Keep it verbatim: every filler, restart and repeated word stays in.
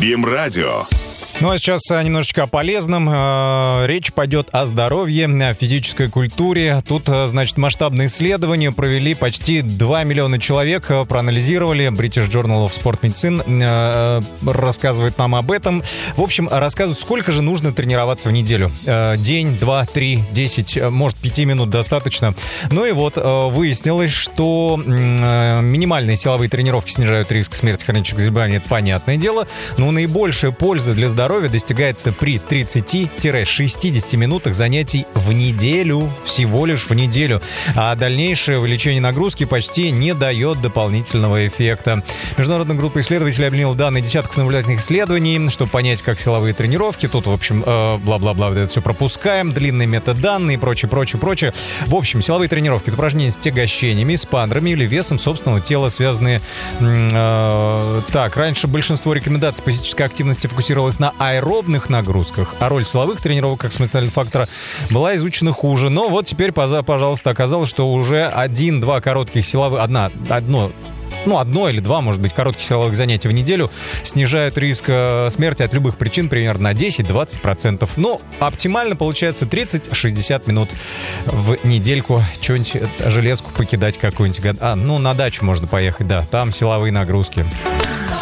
БИМ-радио. Ну а сейчас немножечко о полезном. Речь пойдет о здоровье, о физической культуре. Тут, значит, масштабные исследования провели, почти два миллиона человек проанализировали. British Journal of Sport Medicine рассказывает нам об этом. В общем, рассказывают, сколько же нужно тренироваться в неделю. День, два, три, десять, может, пяти минут достаточно. Ну и вот, выяснилось, что минимальные силовые тренировки снижают риск смерти хронических заболеваний. Это понятное дело. Но наибольшая польза для здоровья достигается при тридцати-шестидесяти минутах занятий в неделю, всего лишь в неделю. А дальнейшее увеличение нагрузки почти не дает дополнительного эффекта. Международная группа исследователей объединила данные десятков наблюдательных исследований, чтобы понять, как силовые тренировки. Тут, в общем, э, бла-бла-бла, это все пропускаем. Длинные метаданные и прочее, прочее, прочее. В общем, силовые тренировки — это упражнения с тягощениями, с пандрами или весом собственного тела, связанные... Э, так, раньше большинство рекомендаций по физической активности фокусировалось на аэробных нагрузках, а роль силовых тренировок как смертельного фактора была изучена хуже. Но вот теперь, пожалуйста, оказалось, что уже один-два коротких силовых, одна, одно, ну, одно или два, может быть, коротких силовых занятий в неделю снижают риск смерти от любых причин примерно на десять-двадцать процентов. Но оптимально получается тридцать-шестьдесят минут в недельку. Что-нибудь, железку покидать какую-нибудь. А, ну, на дачу можно поехать, да, там силовые нагрузки.